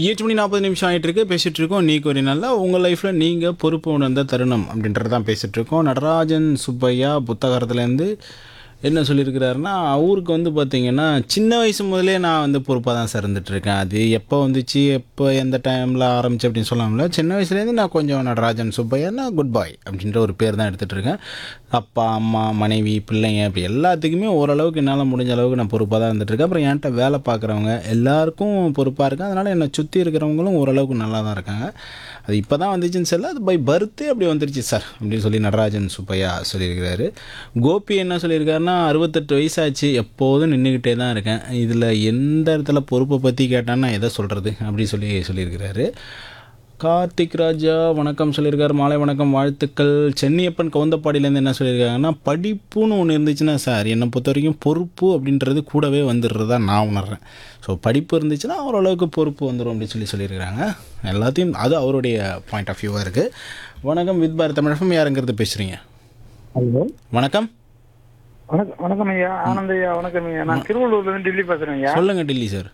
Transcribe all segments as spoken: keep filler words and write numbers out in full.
எட்டு மணி நாற்பது நிமிஷம் ஆகிட்டு இருக்கு. பேசிகிட்டு இருக்கோம் நீ ஒரு நல்ல உங்கள் லைஃப்பில் நீங்கள் பொறுப்பு உணர்ந்த தருணம் அப்படின்றது தான் பேசிகிட்டு இருக்கோம். நடராஜன் சுப்பையா புத்தகத்துலேருந்து என்ன சொல்லியிருக்கிறாருன்னா, அவருக்கு வந்து பார்த்திங்கன்னா சின்ன வயசு முதலே நான் வந்து பொறுப்பாக தான் சார் இருந்துகிட்ருக்கேன். அது எப்போ வந்துச்சு, எப்போ எந்த டைமில் ஆரம்பிச்சு அப்படின்னு சொல்லாமல, சின்ன வயசுலேருந்து நான் கொஞ்சம் நடராஜன் சுப்பையானா குட் பாய் அப்படின்ற ஒரு பேர் தான் எடுத்துகிட்டு இருக்கேன். அப்பா, அம்மா, மனைவி, பிள்ளைங்க இப்படி எல்லாத்துக்குமே ஓரளவுக்கு என்னால் முடிஞ்ச அளவுக்கு நான் பொறுப்பாக தான் இருந்துகிட்ருக்கேன். அப்புறம் என்கிட்ட வேலை பார்க்குறவங்க எல்லாருக்கும் பொறுப்பாக இருக்கேன். அதனால் என்னை சுற்றி இருக்கிறவங்களும் ஓரளவுக்கு நல்லா தான் இருக்காங்க. அது இப்போ தான் வந்துச்சுன்னு சொல்ல, அது பை பர்த்தே அப்படி வந்துருச்சு சார் அப்படின்னு சொல்லி நடராஜன் சுப்பையா சொல்லியிருக்கிறாரு. கோபி என்ன சொல்லியிருக்காருன்னா, அறுபத்தெட்டு வயசாச்சு, எப்போதும் நின்றுக்கிட்டே தான் இருக்கேன், இதில் எந்த இடத்துல பொறுப்பை பற்றி கேட்டான்னா எதை சொல்கிறது அப்படி சொல்லி சொல்லியிருக்கிறாரு. கார்த்திக் ராஜா வணக்கம் சொல்லியிருக்காரு. மாலை வணக்கம், வாழ்த்துக்கள். சென்னியப்பன் கவுந்தப்பாடியிலேருந்து என்ன சொல்லியிருக்காங்கன்னா, படிப்புன்னு ஒன்று இருந்துச்சுன்னா சார், என்னை பொறுத்த வரைக்கும் பொறுப்பு அப்படின்றது கூடவே வந்துடுறதா நான் உணர்றேன். ஸோ படிப்பு இருந்துச்சுன்னா ஓரளவுக்கு பொறுப்பு வந்துடும் அப்படின்னு சொல்லி சொல்லியிருக்கிறாங்க. எல்லாத்தையும் அது அவருடைய பாயிண்ட் ஆஃப் வியூவாக இருக்குது. வணக்கம் வித் பாரத் தமிழகம், யாருங்கிறது பேசுகிறீங்க? ஹலோ, வணக்கம். வணக்கம் வணக்கம் ஐயா, ஆனந்த் ஐயா. வணக்கம் ஐயா, நான் திருவள்ளூர்லேருந்து டெல்லி பேசுகிறேன் ஐயா. சொல்லுங்கள் டில்லி சார்.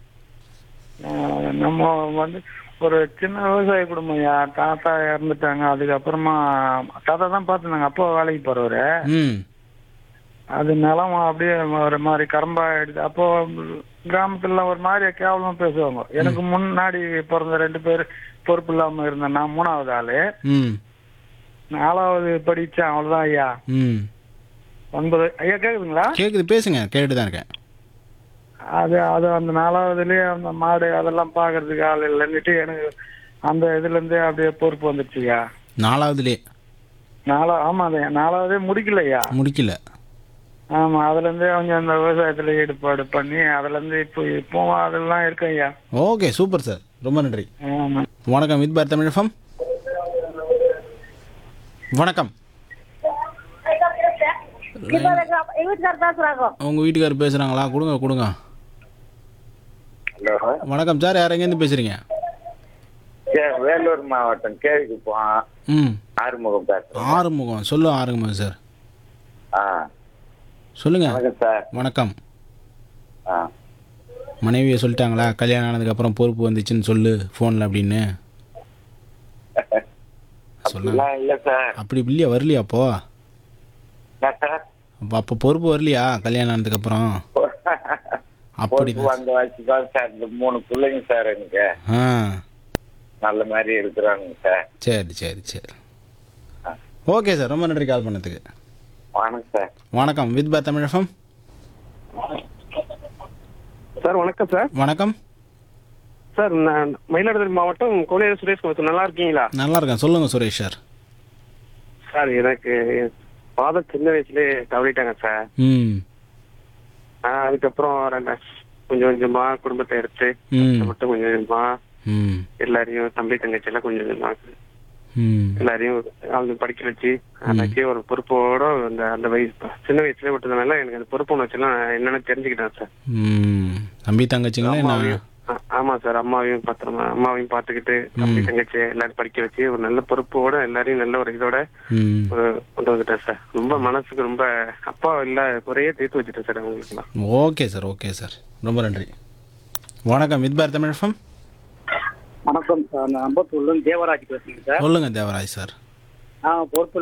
அஹ் நம்ம வந்து ஒரு சின்ன விவசாய குடும்பம் ஐயா. தாத்தா இறந்துட்டாங்க. அதுக்கப்புறமா தாத்தா தான் பார்த்துருந்தாங்க. அப்பா வேலைக்கு போகிறவரு. ம் அது நிலம் அப்படியே ஒரு மாதிரி கரம்பா எடுத்து, அப்போ கிராமத்துலலாம் ஒரு மாதிரி கேவலமா பேசுவாங்க. எனக்கு முன்னாடி பிறந்த ரெண்டு பேர் பொறுப்பு இல்லாமல் இருந்தேன். நான் மூணாவது ஆளு. ம் நாலாவது படித்தேன், அவ்வளோதான் ஐயா. ம் ஒன்பது ஐயா கேட்குதுங்களா? கேட்குது, பேசுங்க, கேட்டு தான் இருக்கேன். அது அது அந்த நாலாவதுலயே அந்த மாடு அதெல்லாம் பாக்குறதுக்கு ஆள் இல்லைன்னுட்டு எனக்கு அந்த இதுல இருந்து அப்படியே பொறுப்பு வந்துருச்சுயா. நாலாவதுலே நாலா ஆமா, அது நாலாவதே முடிக்கலையா. முடிக்கல. ஆமா, அதுல இருந்து கொஞ்சம் அந்த விவசாயத்துல ஈடுபாடு பண்ணி அதுல இருந்து இப்போ இப்போ அதெல்லாம் இருக்கேன் ஐயா. ஓகே, சூப்பர் சார், ரொம்ப நன்றி. ஆமா, வணக்கம் வித் பாரத் தமிழகம். வணக்கம். உங்கள் வீட்டுக்காரர் பேசுகிறாங்களா? கொடுங்க கொடுங்க. ஹலோ, வணக்கம் சார், யார் எங்கேருந்து பேசுகிறீங்க? வேலூர் மாவட்டம் கேவிக்குப்பம் ம் ஆறுமுகம் பேசுறேன். ஆறுமுகம், சொல்லு ஆறுமுகம் சார், ஆ சொல்லுங்கள். வணக்கம் சார். வணக்கம். ஆ மனைவியை சொல்லிட்டாங்களா கல்யாணம் ஆனதுக்கப்புறம் பொறுப்பு வந்துச்சுன்னு சொல்லு ஃபோனில் அப்படின்னு சொல்ல? அப்படிலாம் இல்லை சார். அப்படி இல்லையா, வரலையா அப்போ? என்ன சார்? அப்போ அப்போ பொறுப்பு வரலையா கல்யாணம் ஆனதுக்கப்புறம்? அப்படி பொறுப்பு வந்த வயசு தான் சார். இந்த மூணு பிள்ளைங்க சார் எனக்கு ஆ நல்ல மாதிரி இருக்கிறாங்க சார். சரி சரி சரி, ஓகே சார், ரொம்ப நன்றி கால் பண்ணதுக்கு. வணக்கம் சார். வணக்கம் வித் பாரத் தமிழகம். சார் வணக்கம் சார். வணக்கம் சார், நான் மயிலாடுதுறை மாவட்டம் கோனேரி சுரேஷ் பேசுறேன். நல்லா இருக்கீங்களா? நல்லா இருக்கேன், சொல்லுங்கள் சுரேஷ் சார். சார், எனக்கு ஃபாதர் சின்ன வயசுலேயே தவறிட்டாங்க சார். ம் நான் அதுக்கப்புறம் ரெண்டு கொஞ்சம் கொஞ்சமா குடும்பத்தை எடுத்து ம் மட்டும் கொஞ்சம் கொஞ்சமா ம் எல்லாரையும் தம்பி தங்கச்சி எல்லாம் கொஞ்சம் கொஞ்சமா ம் எல்லாரையும் அவங்க படிக்க வச்சு அன்னைக்கே ஒரு பொறுப்போட அந்த அந்த வயசு சின்ன வயசுல விட்டதுனால எனக்கு அந்த பொறுப்பு உணர்ச்சிலாம் என்னன்னு தெரிஞ்சுக்கிட்டேன் சார். ம் தம்பி தங்கச்சிங்களா என்ன? அம்மாவையும் ஆ- ஆமா சார், அம்மாவையும் பத்திரமா அம்மாவையும் பார்த்துக்கிட்டு தம்பி தங்கச்சி எல்லாரும் படிக்க வச்சு ஒரு நல்ல பொறுப்போட எல்லாரையும் நல்ல ஒரு இதோட ம் ஒரு கொண்டு வந்துட்டேன் சார். ரொம்ப மனசுக்கு ரொம்ப அப்பா இல்ல குறையே தீர்த்து வச்சுட்டேன் சார் அவங்களுக்குலாம். ஓகே சார், ஓகே சார், ரொம்ப நன்றி. வணக்கம் வித் பாரத் தமிழகம். வணக்கம் சார், நான் அம்பத்தூர்ல இருந்து தேவராஜ் பேசுறேன் சார். சொல்லுங்கள் தேவராஜ் சார். நான் பொறுப்பு